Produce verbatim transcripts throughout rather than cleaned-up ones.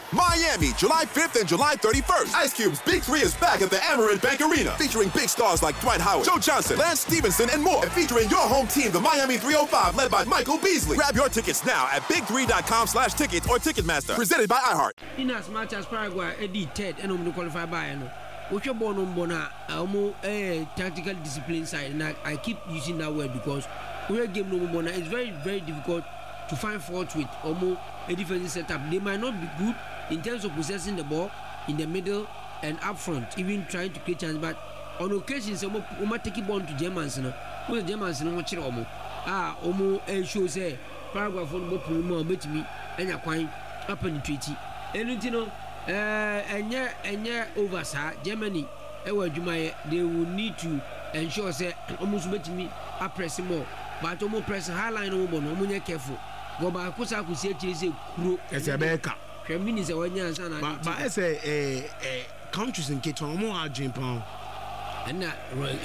Miami, July fifth and July thirty-first. Ice Cube's Big Three is back at the Amerant Bank Arena, featuring big stars like Dwight Howard, Joe Johnson, Lance Stevenson, and more. And featuring your home team, the Miami three oh five, led by Michael Beasley. Grab your tickets now at big three dot com slash tickets or Ticketmaster. Presented by iHeart. In as much as Paraguay, Eddie Ted, and I'm qualify by no. Which are born on Bona, almost a tactical discipline side, and I, I keep using that word because we are game no Bona. It's very, very difficult to find fault with almost a defensive setup. They might not be good in terms of possessing the ball in the middle and up front, even trying to create chance. But on occasions, we might take it on to Germans. No, the Germans no watch it almost. Ah, almost a show say Paraguay for the ball more bet me and you're quite up in the treaty. And you know. Uh, and yeah, and yeah, over sir, Germany, they will need to ensure say almost bet me a press more, but almost press high line over no more careful. Go back, because I could say it's a crew. It's a baker. Germany is a one year son. But I say a countries in Keton more Argent pound. And that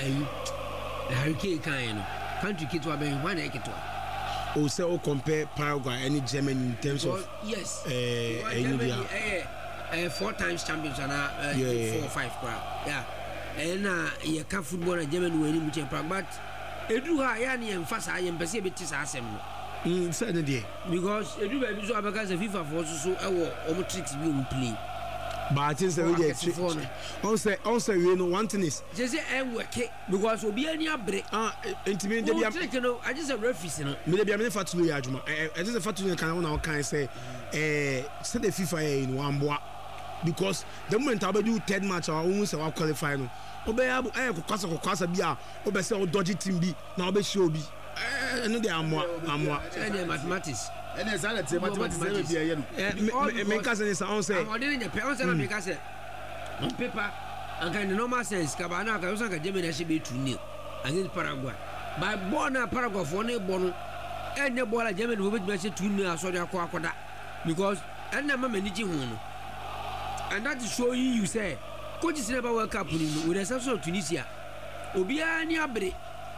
a hurricane kind country kids were being one acre. Also compare Paraguay and Germany in terms of yes, uh, India. Uh, four times champions and uh, yeah, yeah. four or five crowd. Yeah. And uh you can football and German winning with Prague, but Edu Hayani and Fasa and Pacific Assem. Mm, Saturday. Because Edu baby so because the FIFA forces so our tricks will play. But it's a really also also you know one thing is just say and work because will be any break. Ah, intimate I just a referee no. Me be am for to adwuma. I just for to kan na kan say eh say the FIFA in one boa. Because the moment I do third match or almost I qualify no obe ya eh kwasa kwasa bia obe say o dodgy team bi na obe show bi eh no dey amwa amwa and mathematics and is that mathematics be here no me ka say say on say on dey pe on say na me ka say on paper and kind of normal sense ka ba na ka so ka Germany she be two nil against Paraguay by born na Paraguay for na bo no enye ball Germany wo be say two nil asori akwa akoda because and na mama ni ji hu no. And that is showing you say coaches never World Cup with the exception of Tunisia. Obia ni abre.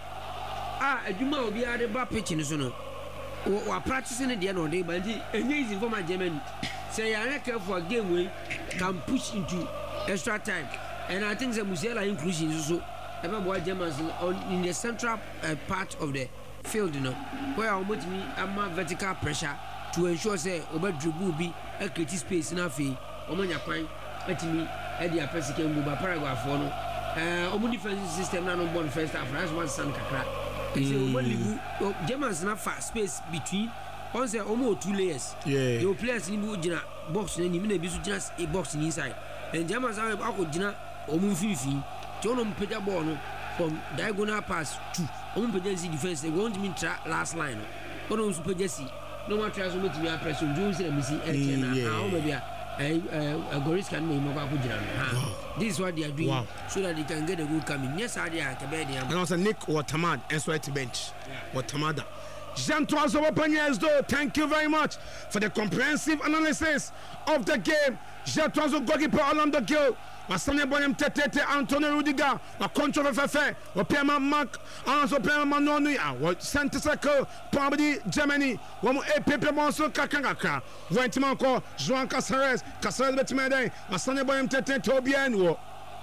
Ah, Juma Obia the ball pitching so no. We are practicing at the end of the day, but it's easy for my German. Say I care for a game we can push into extra time. And I think the Musiala inclusion is also every Germans in the central uh, part of the field, you know, where I want me a vertical pressure to ensure say over dribble be a creative space in our field. Omanya kwan atimi e dia pesike mbu ba Paraguay for no eh omu defensive system na no born first half that's one san kakra e say omu ligu Germans na fa space between on say omu two layers yeah your players ni bu gina box na ni me na bi so gina a box ni inside and Germans are akọ gina omu fifi ti ono mpeda ball no from diagonal pass to omu mpeda si defense they want me try last line no ono super jesi no one tries to make me press on Jones and me see e na how maybe a Goris can make more. This is what they are doing wow. So that they can get a good coming. Yes, I did. And also Nick Watamad and Sweat Bench. Watamada. Jean-François Wapagnes, thank you very much for the comprehensive analysis of the game. Jean-François goalkeeper Orlando Gill. Masanya Bonem Tete Antonio Rudiger. A control of Fefe. Opema Mark. Also Opema Manonu. What center circle. Probably Germany. One more Pepe Monso Kakangaka. Wentimanko. Joan Caceres. Caceres Betimede. Masanya Bonem Tete Tobian.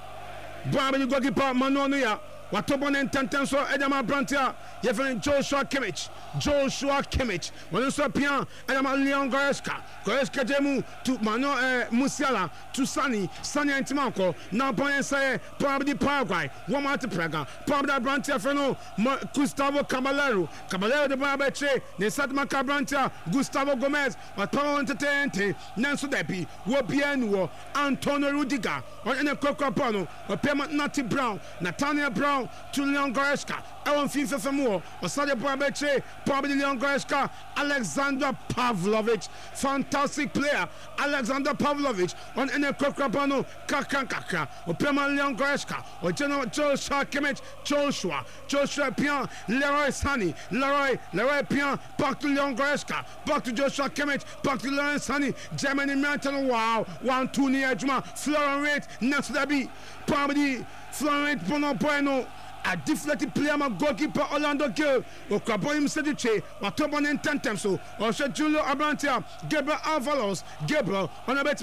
Probably goalkeeper Manonu. Watobon and Tantanso Edama Brantia, Yevon Joshua Kimmich, Joshua Kimmich, when you saw Pian, Edama Leon Goreska, Goreska Demu to Mano Musiala, to Sunny, Sunny and Timanco, now Boyan say, probably Paraguay, one more to Praga, probably Brantia Feno, Gustavo Caballero, Caballero de Barbeche, Nesatma Cabrantia, Gustavo Gomez, Watoro Entertainment, Nanso Depi, Wopianuo, Antonio Rudiger, or in a Cocapano, or Pema Natty Brown, Natania Brown. To Leon Goreska, Aaron FIFA Famo, Osade Barbeche, probably Leon Goreska, Alexander Pavlovich, fantastic player, Alexander Pavlovich, on N F Krapano, Kakankaka, Opema Leon Goreska, or General Joshua Kimmich, Joshua, Joshua Pian, Leroy Sani, Leroy, Leroy Pian, back to Leon Goreska, back to Joshua Kimmich, back to Leroy Sani, Germany Mountain, wow, one, two, near Juma, Florent Rate, next to the beat, probably. Florent Bono Bueno, a deflected player, my goalkeeper Orlando Gill, or Caboyim Sediche, or Tobon and Tantemso, or Julio Abrantia, Gabriel Avalos, Gabriel, on a better.